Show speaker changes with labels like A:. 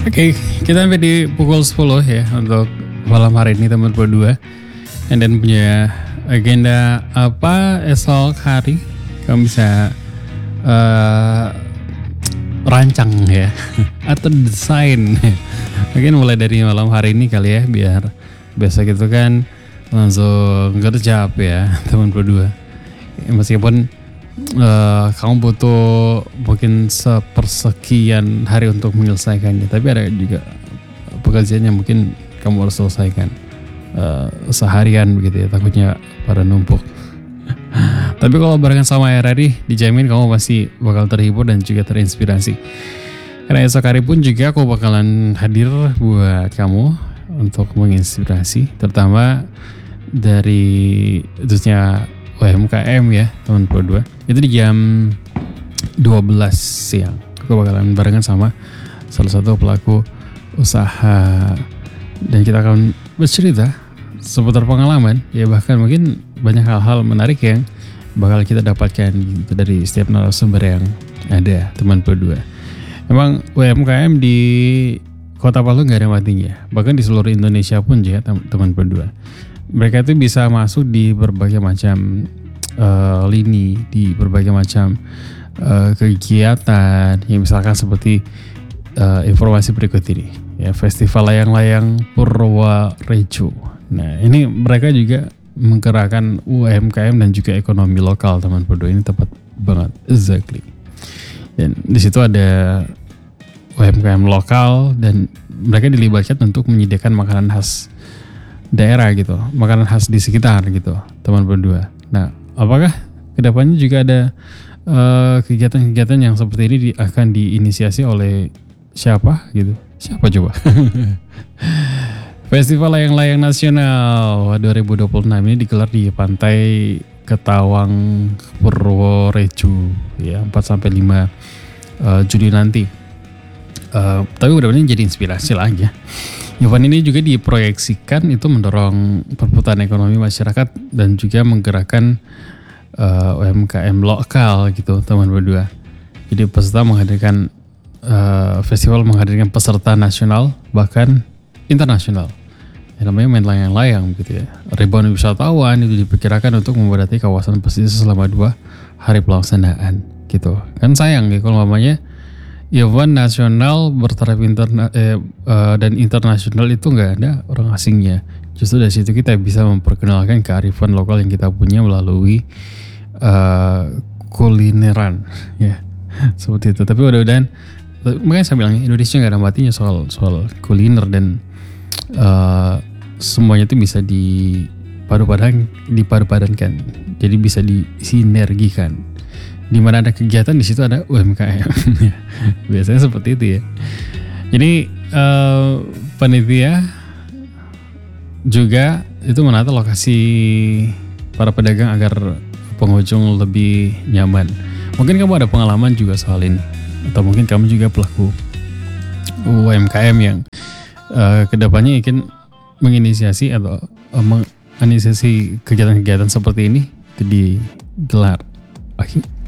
A: Oke, kita sampai di pukul 10 ya untuk malam hari ini teman berdua. And then punya agenda apa esok hari kamu bisa rancang ya atau desain. Mungkin mulai dari malam hari ini kali ya, biar biasa gitu kan langsung gerjap ya teman berdua. Meskipun kamu butuh mungkin sepersekian hari untuk menyelesaikannya, tapi ada juga pekerjaan yang mungkin kamu harus selesaikan seharian begitu ya, takutnya pada numpuk. Tapi kalau barengan sama RRI, dijamin kamu pasti bakal terhibur dan juga terinspirasi. Karena esok hari pun juga aku bakalan hadir buat kamu untuk menginspirasi, terutama dari khususnya UMKM ya teman berdua. Itu di jam 12 siang aku bakalan barengan sama salah satu pelaku usaha, dan kita akan bercerita seputar pengalaman ya, bahkan mungkin banyak hal-hal menarik yang bakal kita dapatkan gitu dari setiap narasumber yang ada teman berdua. Emang UMKM di Kota Palu nggak ada matinya, bahkan di seluruh Indonesia pun ya teman berdua. Mereka itu bisa masuk di berbagai macam lini, di berbagai macam kegiatan, yang misalkan seperti informasi berikut ini ya, Festival Layang-Layang Purworejo. Nah ini mereka juga menggerakkan UMKM dan juga ekonomi lokal teman berdua, ini tepat banget, exactly. Dan di situ ada UMKM lokal dan mereka dilibatkan untuk menyediakan makanan khas daerah gitu, makanan khas di sekitar gitu teman berdua. Nah apakah kedepannya juga ada kegiatan-kegiatan yang seperti ini akan diinisiasi oleh siapa gitu? Siapa coba? Festival Layang-Layang Nasional 2026 ini digelar di Pantai Ketawang Purworejo ya, 4-5 Juli nanti. Tapi mudah-mudahan jadi inspirasi lah ya. Event ini juga diproyeksikan itu mendorong perputaran ekonomi masyarakat dan juga menggerakkan UMKM lokal gitu teman berdua. Jadi peserta menghadirkan festival menghadirkan peserta nasional bahkan internasional. Yang namanya main layang-layang gitu ya. Ribuan wisatawan itu diperkirakan untuk membadati kawasan pesisir selama 2 hari pelaksanaan gitu. Kan sayang ya kalau namanya event nasional bertaraf dan internasional itu nggak ada orang asingnya. Justru dari situ kita bisa memperkenalkan kearifan lokal yang kita punya melalui kulineran ya, seperti itu. Tapi mudah-mudahan, makanya saya bilang Indonesia nggak ada matinya soal kuliner, dan semuanya itu bisa dipadupadankan, jadi bisa disinergikan. Di mana ada kegiatan di situ ada UMKM. Biasanya seperti itu ya. Jadi panitia juga itu menata lokasi para pedagang agar pengunjung lebih nyaman. Mungkin kamu ada pengalaman juga soal ini, atau mungkin kamu juga pelaku UMKM yang kedepannya ingin menginisiasi atau menginisiasi kegiatan-kegiatan seperti ini itu digelar. Oke.